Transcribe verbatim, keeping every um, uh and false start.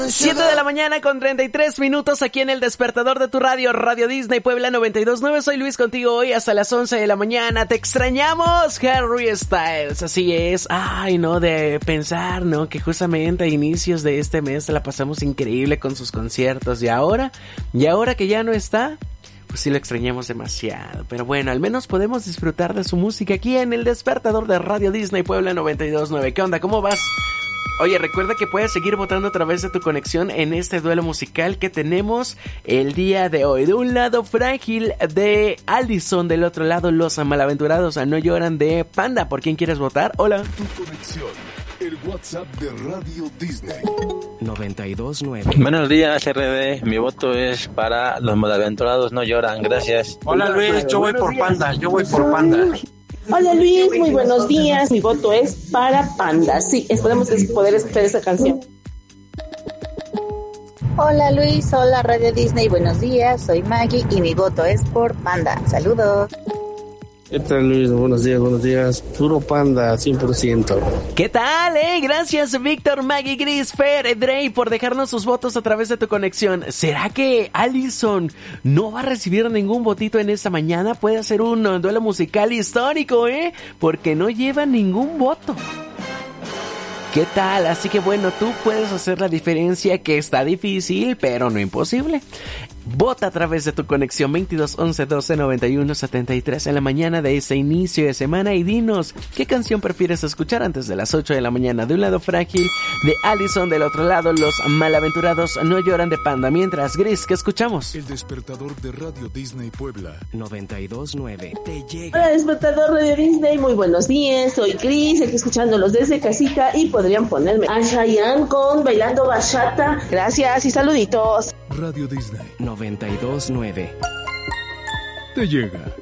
siete de la mañana con treinta y tres minutos aquí en el despertador de tu radio, Radio Disney Puebla noventa y dos punto nueve. Soy Luis contigo hoy hasta las once de la mañana. Te extrañamos, Harry Styles. Así es. Ay, no, de pensar, ¿no? Que justamente a inicios de este mes la pasamos increíble con sus conciertos. Y ahora, y ahora que ya no está, pues sí lo extrañamos demasiado. Pero bueno, al menos podemos disfrutar de su música aquí en el despertador de Radio Disney Puebla noventa y dos punto nueve. ¿Qué onda? ¿Cómo vas? Oye, recuerda que puedes seguir votando a través de tu conexión en este duelo musical que tenemos el día de hoy. De un lado, Frágil de Allison, del otro lado, Los Malaventurados No Lloran de Panda. ¿Por quién quieres votar? Hola. Tu conexión, el WhatsApp de Radio Disney. noventa y dos punto nueve. Buenos días, R D. Mi voto es para Los Malaventurados No Lloran. Gracias. Hola, Luis. Yo voy por Panda. Yo voy por Panda. Hola Luis, muy buenos días. Mi voto es para Panda. Sí, esperemos poder escuchar esa canción. Hola Luis, hola Radio Disney, buenos días. Soy Maggie y mi voto es por Panda. Saludos. ¿Qué tal, Luis? Buenos días, buenos días. Puro Panda, cien por ciento. ¿Qué tal, eh? Gracias, Víctor, Maggie, Gris, Fer, Drey, por dejarnos sus votos a través de tu conexión. ¿Será que Allison no va a recibir ningún votito en esta mañana? Puede ser un duelo musical histórico, ¿eh? Porque no lleva ningún voto. ¿Qué tal? Así que bueno, tú puedes hacer la diferencia, que está difícil, pero no imposible. Vota a través de tu conexión veintidós once doce noventa y uno setenta y tres en la mañana de este inicio de semana y dinos qué canción prefieres escuchar antes de las ocho de la mañana. De un lado, Frágil de Allison, del otro lado, Los Malaventurados No Lloran de Panda. Mientras, Gris, ¿qué escuchamos? El despertador de Radio Disney Puebla noventa y dos punto nueve. Te llega. Hola, despertador Radio Disney, muy buenos días. Soy Gris, aquí escuchándolos desde casita y podrían ponerme a Chayanne con Bailando Bachata. Gracias y saluditos. Radio Disney noventa y dos punto nueve. te llega.